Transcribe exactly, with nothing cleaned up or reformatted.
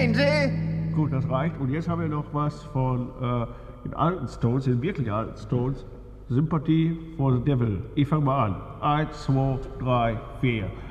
Sehen Sie? Gut, das reicht. Und jetzt haben wir noch was von äh, den alten Stones, den wirklich alten Stones. Sympathy for the Devil. Ich fange mal an. Eins, zwei, drei, vier.